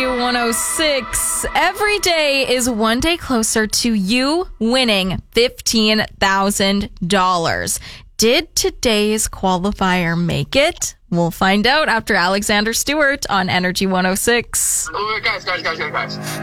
106. Every day is one day closer to you winning $15,000. Did today's qualifier make it? We'll find out after Alexander Stewart on Energy 106. Oh, guys.